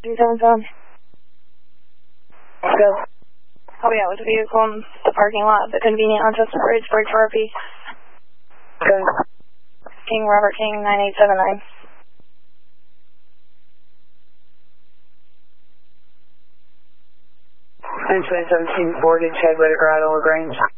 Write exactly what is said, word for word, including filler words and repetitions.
three seven seven. Let's go. Oh yeah, with a vehicle in the parking lot, the convenient on Chestnut Ridge, break for R P. Okay. King Robert King, nine eight seven nine. nine twenty seventeen, boarded, Chad, let it ride, LaGrange.